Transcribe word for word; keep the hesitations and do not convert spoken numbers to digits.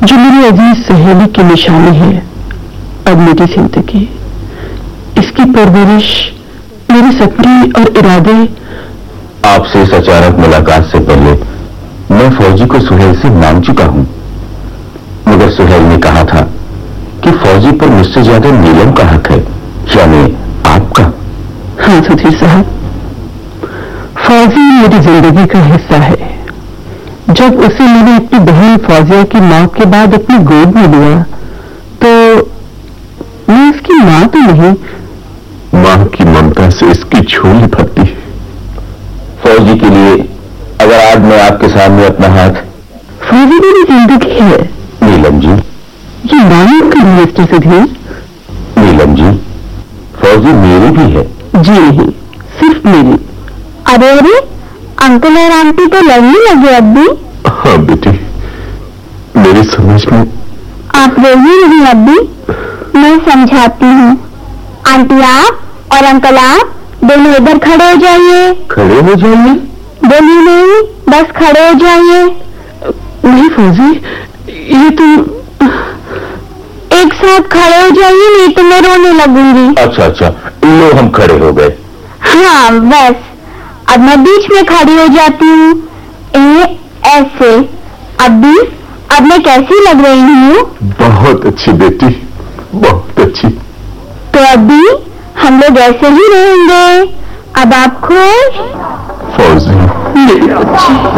जो मेरी अजीज सहेली की निशानी है अब मेरी जिंदगी, इसकी परवरिश, मेरे सपने और इरादे। आपसे इस अचानक मुलाकात से पहले मैं फौजी को सुहेल से मान चुका हूं, मगर सुहेल ने कहा था कि फौजी पर मुझसे ज्यादा नीलम का हक है, यानी आपका। हाँ सुधीर साहब, फौजी मेरी जिंदगी का हिस्सा है। जब उसे मैंने अपनी बहन फौजिया की मौत के बाद अपनी गोद में लिया तो मैं उसकी मां तो नहीं, मां की ममता से इसकी झोली भरती है। फौजी के लिए अगर आज मैं आपके सामने अपना हाथ। फौजी मेरी जिंदगी है नीलम जी। ये नाम का मिस्टर सुधीर। नीलम जी, फौजी मेरी भी है। जी नहीं, सिर्फ मेरी। अरे अरे, अंकल और आंटी तो लड़ने लगे अब्बी। हाँ बेटी, मेरी समझ में। आप रोइए नहीं अब्बी, मैं समझाती हूँ। आंटी आप और अंकल आप दोनों इधर खड़े हो जाइए। खड़े हो जाइए? बोलिए नहीं, बस खड़े हो जाइए। नहीं फौजी, ये तो। एक साथ खड़े हो जाइए, नहीं तो मैं रोने लगूंगी। अच्छा अच्छा, लो हम खड़े हो गए। हाँ बस, अब मैं बीच में खड़ी हो जाती हूँ, ऐसे। अब्बी, अब मैं कैसी लग रही हूँ? बहुत अच्छी बेटी, बहुत अच्छी। तो अब्बी, हम लोग ऐसे ही रहेंगे। अब आप खुश? फौजी मेरी अच्छी